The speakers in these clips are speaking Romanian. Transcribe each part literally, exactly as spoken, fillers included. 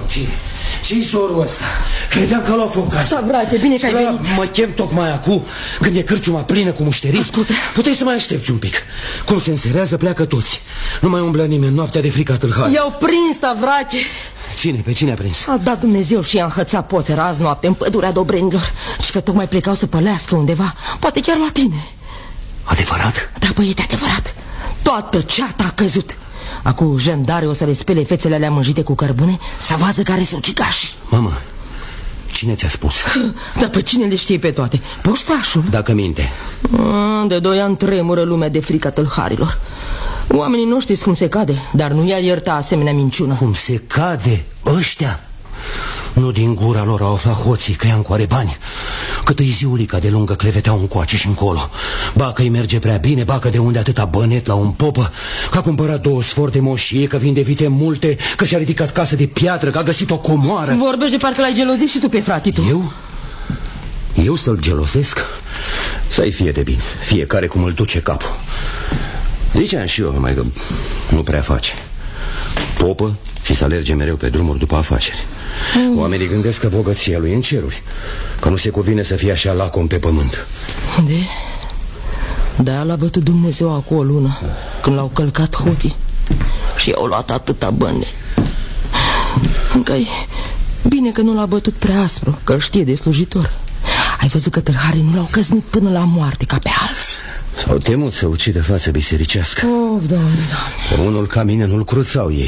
cine? Ce-i sorul ăsta? Credeam că l-au focat. Savrache, bine că ai venit. Mă chem tocmai acum, când e cârciuma plină cu mușterii. Ascultă. Puteai să mai aștepți un pic. Cum se înserează, pleacă toți. Nu mai umblă nimeni noaptea de frică tâlhare. I-au prins, Savrache. Cine? Pe cine a prins? A dat Dumnezeu și i-a înhățat potera azi noapte în pădurea Dobrenilor. Și că tocmai plecau să pălească undeva, poate chiar la tine. Adevărat? Da, băiete, adevărat. Toată ceata a căzut. Acum jandare o să le spele fețele alea mânjite cu cărbune, să vază care sunt ucigașii. Mamă, cine ți-a spus? Dar pe cine le știe pe toate? Poștașul. Dacă minte. A, de doi ani tremură lumea de frica tâlharilor. Oamenii nu știți cum se cade, dar nu i-ar ierta asemenea minciună. Cum se cade? Ăștia? Nu din gura lor au aflat hoții că ea are bani. Cât îi ziulica de lungă cleveteau încoace și încolo. Ba că îi merge prea bine, ba că de unde atâta bănet la un popă, că a cumpărat două sfori de moșie, că vinde vite multe, că și-a ridicat casă de piatră, că a găsit o comoară. Vorbești de parcă l-ai gelozit și tu pe frate tu. Eu? Eu să-l gelosesc? Să-i fie de bine, fiecare cum îl duce capul. Ziceam și eu, mai că nu prea face. Popă și să alerge mereu pe drumuri după afaceri. mm. Oamenii gândesc că bogăția lui e în ceruri, că nu se cuvine să fie așa lacom pe pământ. De? De-aia l-a bătut Dumnezeu acum o lună, când l-au călcat hoții și i-au luat atâta bani. Încă-i bine că nu l-a bătut prea aspru, că îl știe de slujitor. Ai văzut că tâlharii nu l-au căznit până la moarte ca pe alții. S-au temut să ucide față bisericească. Oh, Doamne, Doamne. Pe unul ca mine nu-l cruțau ei.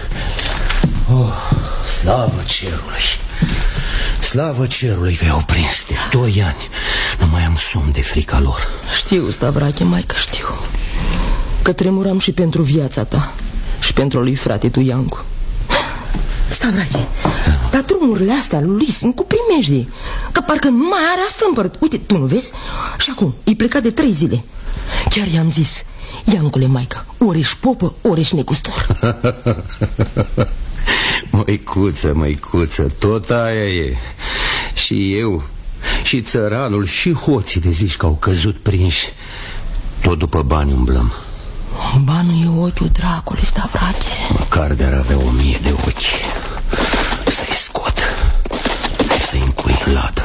Oh, slavă cerului. Slavă cerului că i-au prins. De doi ani nu mai am somn de frica lor. Știu, Stavrache, mai că știu că tremuram și pentru viața ta și pentru lui frate tu, Iancu. Stavrache, da. Dar drumurile astea lui sunt cu primejdii, că parcă nu mai are astâmpăr. Uite, tu nu vezi? Și acum, e plecat de trei zile. Chiar i-am zis: Iancule, maică, ori ești popă, ori ești negustor. Măicuță, măicuță, tot aia e. Și eu, și țăranul, și hoții de zici că au căzut prinși. Tot după bani umblăm. Banul e ochiul dracului, Stavrache. Măcar de-ar avea o mie de ochi, să-i scot și să-i încui în ladă.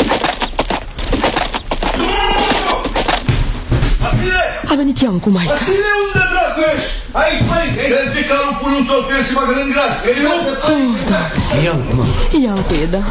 Vasile! A venit Iancu, maică. Vasile, unde dracu ești? Aici, măi! Șterge calul, pune un țol pe el și bagă în gras. Iancu, mă. Iancu e, da.